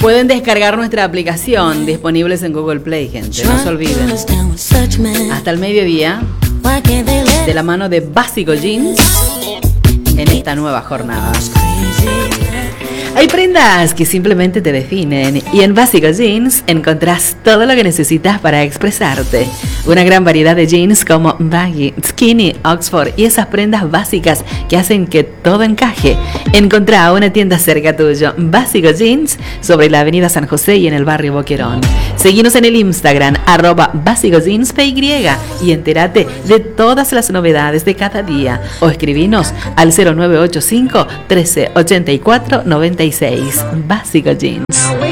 Pueden descargar nuestra aplicación, disponibles en Google Play, gente, no se olviden. Hasta el mediodía, de la mano de Básico Jeans, en esta nueva jornada. Hay prendas que simplemente te definen y en Básico Jeans encontrás todo lo que necesitas para expresarte. Una gran variedad de jeans como baggy, skinny, Oxford y esas prendas básicas que hacen que todo encaje. Encontrá una tienda cerca tuyo, Básico Jeans, sobre la avenida San José y en el barrio Boquerón. Seguinos en el Instagram, @BásicoJeansPY y entérate de todas las novedades de cada día. O escribinos al 0985 1384 96. Básico Jeans.